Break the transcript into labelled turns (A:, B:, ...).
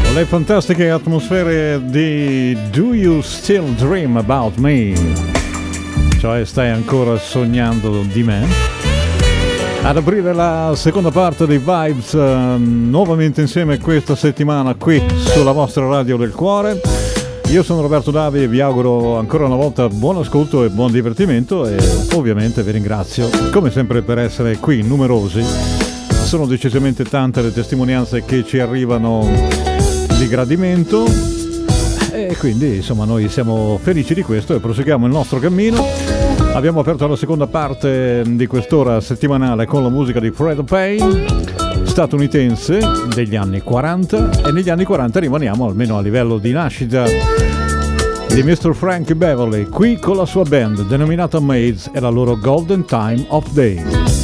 A: Le fantastiche atmosfere di Do You Still Dream About Me? Cioè, stai ancora sognando di me? Ad aprire la seconda parte dei Vibes, nuovamente insieme questa settimana qui sulla vostra radio del cuore. Io sono Roberto Davi e vi auguro ancora una volta buon ascolto e buon divertimento, e ovviamente vi ringrazio come sempre per essere qui numerosi. Sono decisamente tante le testimonianze che ci arrivano di gradimento, e quindi insomma noi siamo felici di questo e proseguiamo il nostro cammino. Abbiamo aperto la seconda parte di quest'ora settimanale con la musica di Fred Payne, statunitense degli anni 40, e negli anni 40 rimaniamo almeno a livello di nascita di Mr. Frankie Beverly, qui con la sua band denominata Maids e la loro Golden Time of Day.